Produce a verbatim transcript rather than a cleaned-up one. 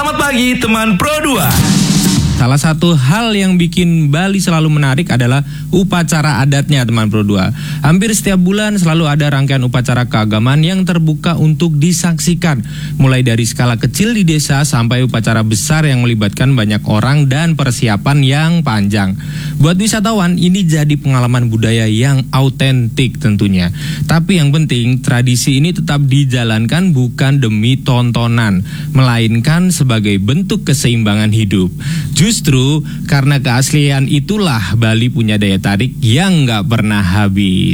Selamat pagi teman Pro dua. Salah satu hal yang bikin Bali selalu menarik adalah upacara adatnya teman Pro dua. Hampir setiap bulan selalu ada rangkaian upacara keagamaan yang terbuka untuk disaksikan. Mulai dari skala kecil di desa sampai upacara besar yang melibatkan banyak orang dan persiapan yang panjang. Buat wisatawan ini jadi pengalaman budaya yang autentik tentunya. Tapi yang penting tradisi ini tetap dijalankan bukan demi tontonan, melainkan sebagai bentuk keseimbangan hidup. Justru karena keaslian itulah Bali punya daya tarik yang nggak pernah habis.